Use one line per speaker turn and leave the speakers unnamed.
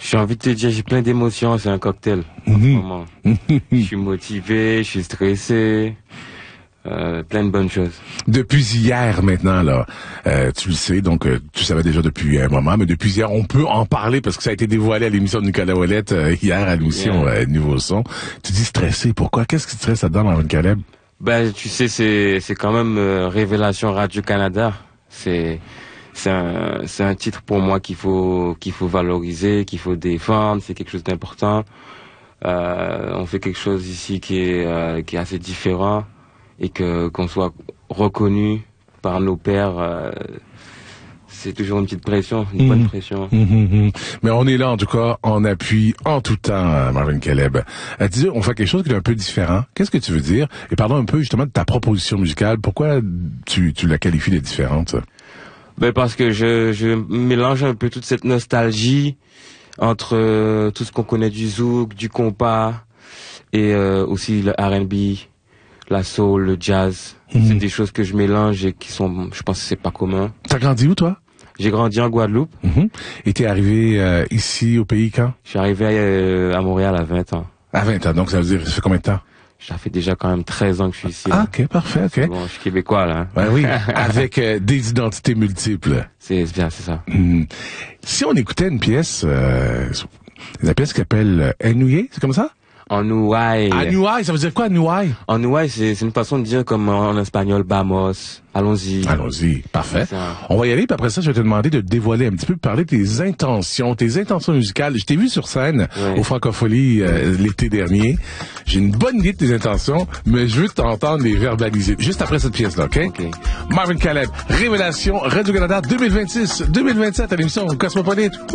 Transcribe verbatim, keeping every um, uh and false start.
J'ai envie de te dire, j'ai plein d'émotions, c'est un cocktail. En ce moment. Je suis motivé, je suis stressé. Euh, plein de bonnes choses.
Depuis hier maintenant, là, euh, tu le sais, donc euh, tu savais déjà depuis un moment, mais depuis hier, on peut en parler parce que ça a été dévoilé à l'émission de Nicolas Ouellette euh, hier à l'émission yeah. euh, Nouveau Son. Tu dis stressé, pourquoi? Qu'est-ce qui te stresse là-dedans, Marvin Caleb?
Ben, tu sais, c'est c'est quand même euh, Révélation Radio-Canada. C'est c'est un c'est un titre pour moi qu'il faut qu'il faut valoriser, qu'il faut défendre. C'est quelque chose d'important. Euh, on fait quelque chose ici qui est euh, qui est assez différent. Et que qu'on soit reconnu par nos pairs, euh, c'est toujours une petite pression, une mmh. bonne pression.
Mmh, mmh. Mais on est là, en tout cas, en appui, en tout temps, Marvin Caleb. À dire, on fait quelque chose qui est un peu différent. Qu'est-ce que tu veux dire? Et parlons un peu, justement, de ta proposition musicale. Pourquoi tu, tu la qualifies de différente?
Ben, parce que je, je mélange un peu toute cette nostalgie entre euh, tout ce qu'on connaît du zouk, du compas, et euh, aussi le R and B. La soul, le jazz, mmh. c'est des choses que je mélange et qui sont, je pense que c'est pas commun.
T'as grandi où, toi?
J'ai grandi en Guadeloupe.
Mmh. Et t'es arrivé euh, ici au pays quand?
Je suis arrivé euh, à Montréal à vingt ans.
À vingt ans, donc ça veut dire, ça fait combien de temps?
Ça fait déjà quand même treize ans que je suis ici.
Ah, là. Ok, parfait, ok.
Bon, je suis québécois, là.
Ben oui, avec euh, des identités multiples.
C'est bien, c'est ça.
Mmh. Si on écoutait une pièce, euh, la pièce qui s'appelle Ennuyé, c'est comme ça?
Ennuyé.
Ennuyé, ça veut dire quoi, ennuyé?
Ennuyé, c'est, c'est une façon de dire comme en espagnol, vamos. Allons-y.
Allons-y, parfait. On va y aller, puis après ça, je vais te demander de dévoiler un petit peu, de parler de tes intentions, tes intentions musicales. Je t'ai vu sur scène ouais. au Francophonie euh, l'été dernier. J'ai une bonne idée de tes intentions, mais je veux t'entendre les verbaliser. Juste après cette pièce-là, OK?
okay.
Marvin Caleb, Révélation, Radio-Canada deux mille vingt-six deux mille vingt-sept à l'émission Cosmopolite.